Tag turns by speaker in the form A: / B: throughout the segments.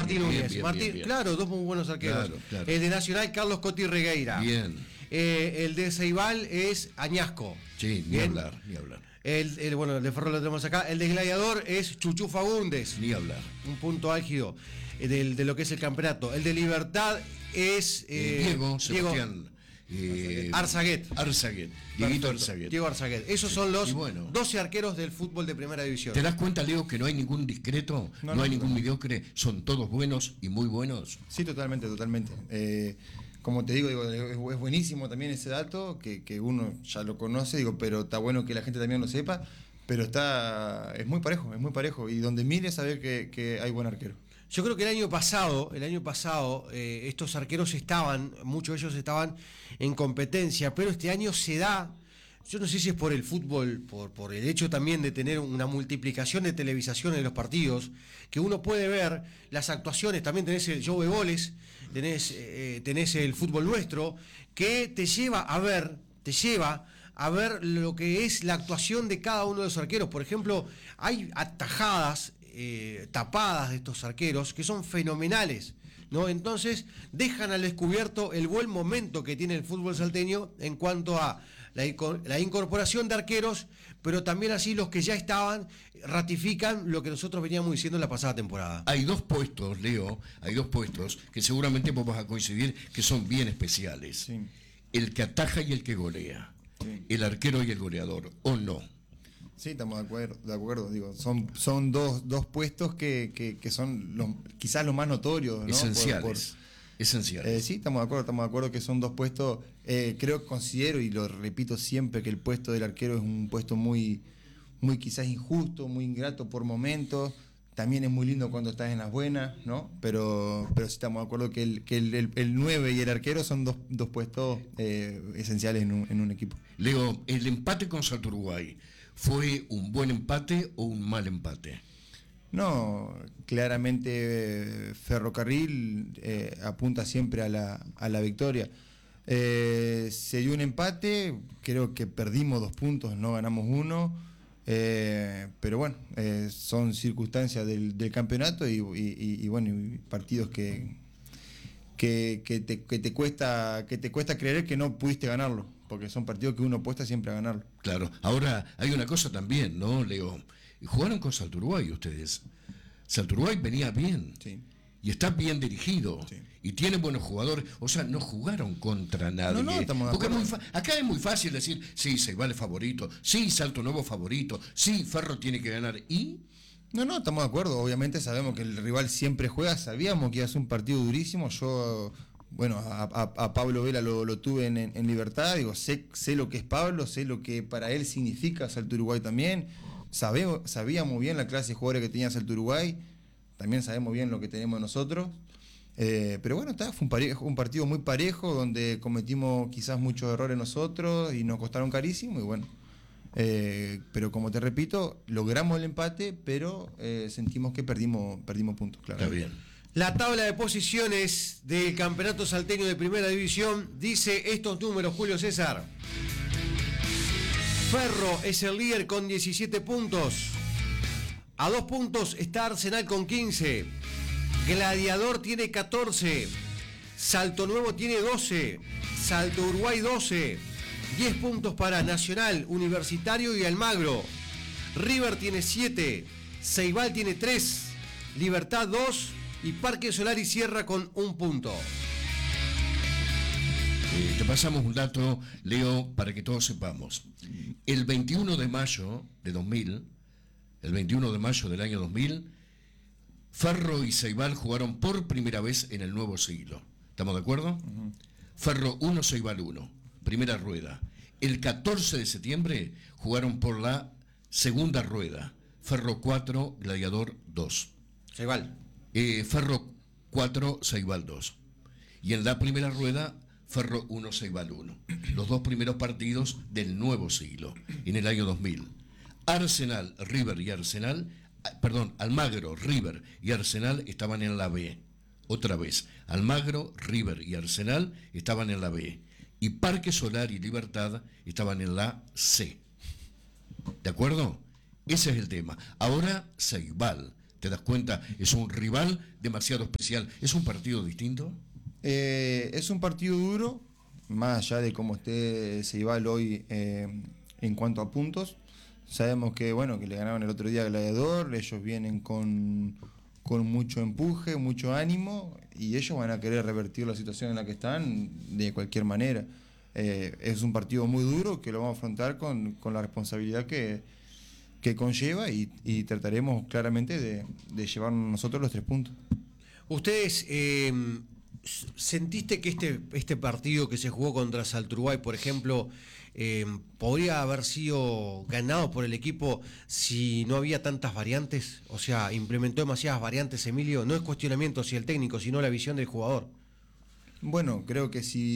A: Martín Núñez.
B: Bien.
A: Claro, dos muy buenos arqueros.
B: Claro.
A: El de Nacional, Carlos Coti Regueira.
B: Bien.
A: El de Ceibal es Añasco.
B: Sí, ni
A: Bien.
B: hablar.
A: El de Ferro lo tenemos acá. El de Gladiador es Chuchu Fagundes.
B: Ni hablar.
A: Un punto álgido de lo que es el campeonato. El de Libertad es
B: Diego Sebastián
A: Arzaguet.
B: Dieguito Arzaguet.
A: Diego Arzaguet. Esos son los
B: bueno,
A: 12 arqueros del fútbol de primera división.
B: ¿Te das cuenta, Leo, que no hay ningún discreto? No hay ningún mediocre. Son todos buenos y muy buenos.
C: Sí, totalmente. Como te digo, es buenísimo también ese dato, que uno ya lo conoce, pero está bueno que la gente también lo sepa, pero es muy parejo, y donde mires saber que hay buen arquero.
A: Yo creo que el año pasado, estos arqueros muchos de ellos estaban en competencia, pero este año se da, yo no sé si es por el fútbol, por el hecho también de tener una multiplicación de televisaciones de los partidos, que uno puede ver las actuaciones, también tenés el Show de Goles, tenés el Fútbol Nuestro, que te lleva a ver lo que es la actuación de cada uno de los arqueros. Por ejemplo, hay atajadas tapadas de estos arqueros que son fenomenales, ¿no? Entonces dejan al descubierto el buen momento que tiene el fútbol salteño en cuanto a la incorporación de arqueros, pero también así los que ya estaban ratifican lo que nosotros veníamos diciendo en la pasada temporada.
B: Hay dos puestos, Leo, que seguramente vos vas a coincidir que son bien especiales.
C: Sí.
B: El que ataja y el que golea. Sí. El arquero y el goleador, ¿o no?
C: Sí, estamos de acuerdo. Digo, son dos puestos que son quizás los más notorios, ¿no?
B: Esenciales. Esenciales.
C: Sí, estamos de acuerdo que son dos puestos. Considero, y lo repito siempre, que el puesto del arquero es un puesto muy quizás injusto, muy ingrato por momentos. También es muy lindo cuando estás en las buenas, ¿no? Pero sí estamos de acuerdo que el 9 y el arquero son dos puestos esenciales en un equipo.
B: Leo, el empate con Salto Uruguay, ¿fue un buen empate o un mal empate?
C: No, claramente Ferrocarril apunta siempre a la victoria. Se dio un empate, creo que perdimos 2 puntos, no ganamos 1. Pero bueno, son circunstancias del campeonato y bueno, y partidos que te cuesta creer que no pudiste ganarlo, porque son partidos que uno apuesta siempre a ganarlo.
B: Claro. Ahora hay una cosa también, ¿no, Leo? Jugaron con Salto Uruguay ustedes. Salto Uruguay venía bien.
C: Sí.
B: Y está bien dirigido.
C: Sí.
B: Y tiene buenos jugadores. O sea, no jugaron contra nadie.
C: No, estamos de acuerdo.
B: Porque acá es muy fácil decir, sí, Ceibal es favorito, sí, Salto Nuevo favorito, sí, Ferro tiene que ganar. ¿Y?
C: No, estamos de acuerdo. Obviamente sabemos que el rival siempre juega. Sabíamos que iba a ser un partido durísimo. Yo, bueno, a Pablo Vela lo tuve en Libertad. Digo, sé lo que es Pablo, sé lo que para él significa Salto Uruguay también. Sabíamos bien la clase de jugadores que tenía Salto Uruguay. También sabemos bien lo que tenemos nosotros. Pero bueno, fue un partido muy parejo, donde cometimos quizás muchos errores nosotros y nos costaron carísimo. Y bueno, pero como te repito, logramos el empate, pero sentimos que perdimos puntos, claro.
B: Está bien.
A: La tabla de posiciones del Campeonato Salteño de Primera División dice estos números, Julio César. Ferro es el líder con 17 puntos. A 2 puntos está Arsenal con 15. Gladiador tiene 14. Salto Nuevo tiene 12. Salto Uruguay 12. 10 puntos para Nacional, Universitario y Almagro. River tiene 7. Ceibal tiene 3. Libertad 2. Y Parque Solari cierra con 1 punto.
B: Te pasamos un dato, Leo, para que todos sepamos. El 21 de mayo de 2000, el 21 de mayo del año 2000, Ferro y Ceibal jugaron por primera vez en el nuevo siglo. ¿Estamos de acuerdo? Uh-huh. Ferro 1, Ceibal 1, primera rueda. El 14 de septiembre jugaron por la segunda rueda. Ferro 4, Gladiador 2.
A: Ceibal.
B: Ferro 4, Ceibal 2. Y en la primera rueda, Ferro 1, Ceibal 1. Los 2 primeros partidos del nuevo siglo, en el año 2000. Almagro, River y Arsenal estaban en la B. Otra vez, Almagro, River y Arsenal estaban en la B. Y Parque Solari y Libertad estaban en la C. ¿De acuerdo? Ese es el tema. Ahora Ceibal, te das cuenta, es un rival demasiado especial. ¿Es un partido distinto?
C: Es un partido duro, más allá de cómo esté Ceibal hoy en cuanto a puntos. Sabemos que bueno, que le ganaron el otro día a Gladiador, ellos vienen con mucho empuje, mucho ánimo, y ellos van a querer revertir la situación en la que están de cualquier manera. Es un partido muy duro que lo vamos a afrontar con la responsabilidad que conlleva, y trataremos claramente de llevarnos nosotros los 3 puntos.
A: Ustedes, ¿sentiste que este partido que se jugó contra Salturuguay, por ejemplo, podría haber sido ganado por el equipo si no había tantas variantes? O sea, implementó demasiadas variantes, Emilio. No es cuestionamiento si el técnico, sino la visión del jugador.
C: Bueno, creo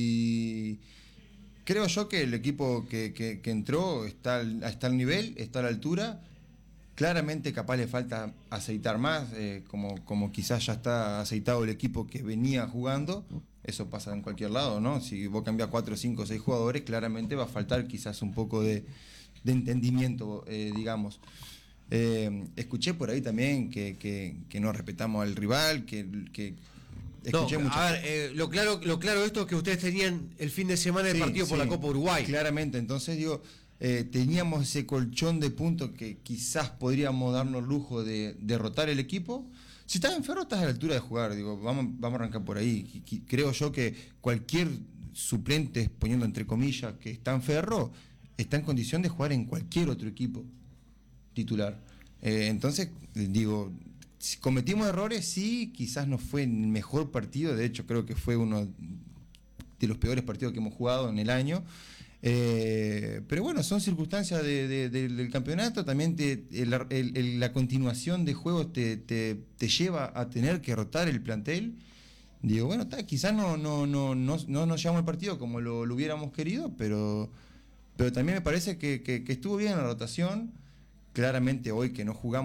C: yo que el equipo que entró está al nivel, está a la altura. Claramente capaz le falta aceitar más, como quizás ya está aceitado el equipo que venía jugando. Eso pasa en cualquier lado, ¿no? Si vos cambiás 4, 5, 6 jugadores, claramente va a faltar quizás un poco de entendimiento, digamos. Escuché por ahí también que no respetamos al rival, que escuché
A: no, a ver, lo claro de esto es que ustedes tenían el fin de semana el partido por la Copa Uruguay.
C: Claramente, entonces digo, teníamos ese colchón de puntos que quizás podríamos darnos lujo de derrotar el equipo. Si estás en Ferro, estás a la altura de jugar. Digo, vamos a arrancar por ahí. Creo yo que cualquier suplente, poniendo entre comillas, que está en Ferro, está en condición de jugar en cualquier otro equipo titular. Entonces, digo, si cometimos errores, sí, quizás no fue el mejor partido. De hecho, creo que fue uno de los peores partidos que hemos jugado en el año. Pero bueno, son circunstancias del campeonato. También la continuación de juegos te lleva a tener que rotar el plantel. Digo, bueno, quizás no nos llevamos el partido como lo hubiéramos querido, pero también me parece que estuvo bien la rotación. Claramente hoy que no jugamos